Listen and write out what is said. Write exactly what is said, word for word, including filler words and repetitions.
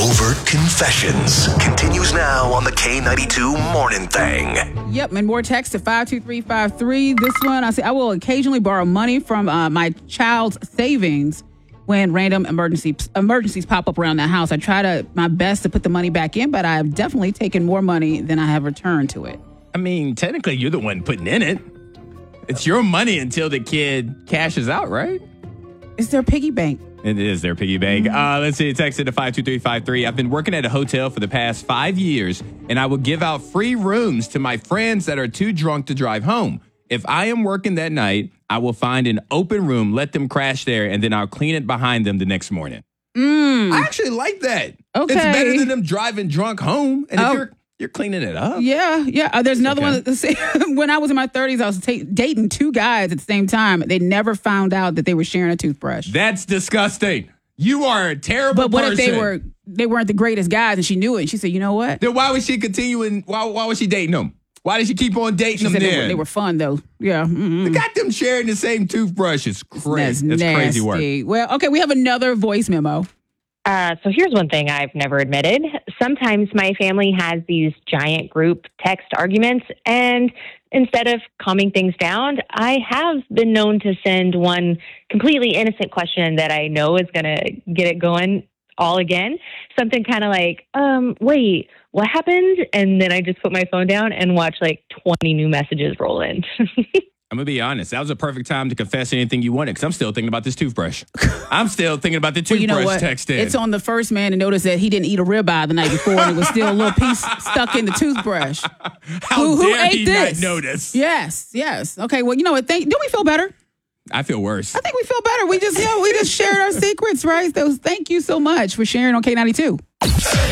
Covert Confessions continues now on the K ninety-two Morning Thing. Yep, and more text to five two three five three. This one, I say, I will occasionally borrow money from uh, my child's savings when random emergency emergencies pop up around the house. I try to my best to put the money back in, but I have definitely taken more money than I have returned to it. I mean, technically, you're the one putting in it. It's your money until the kid cashes out, right? It's their piggy bank. It is their piggy bank. Mm-hmm. Uh, let's see. Text it to five two three five three. I've been working at a hotel for the past five years, and I will give out free rooms to my friends that are too drunk to drive home. If I am working that night, I will find an open room, let them crash there, and then I'll clean it behind them the next morning. Mm. I actually like that. Okay. It's better than them driving drunk home. And oh. if you're you're cleaning it up. Yeah, yeah. Uh, there's another okay. one. When I was in my thirties, I was ta- dating two guys at the same time. They never found out that they were sharing a toothbrush. That's disgusting. You are a terrible But what person. if they were they weren't the greatest guys and she knew it? And she said, you know what? Then why was she continuing? Why, why was she dating them? Why did she keep on dating She them said then? they were, they were fun, though. Yeah. Mm-hmm. They got them sharing the same toothbrush. It's crazy. That's, That's crazy work. Well, okay, we have another voice memo. Uh, so here's one thing I've never admitted. Sometimes my family has these giant group text arguments, and instead of calming things down, I have been known to send one completely innocent question that I know is going to get it going all again. Something kind of like, um, wait, what happened? And then I just put my phone down and watch like twenty new messages roll in. I'm going to be honest. That was a perfect time to confess anything you wanted because I'm still thinking about this toothbrush. I'm still thinking about the toothbrush well, you know what? text in. It's on the first man to notice that he didn't eat a ribeye the night before and it was still a little piece stuck in the toothbrush. How who, who dare ate he this? not notice? Yes, yes. Okay, well, you know what? Thank, don't we feel better? I feel worse. I think we feel better. We just, you know, we just shared our secrets, right? So thank you so much for sharing on K ninety-two.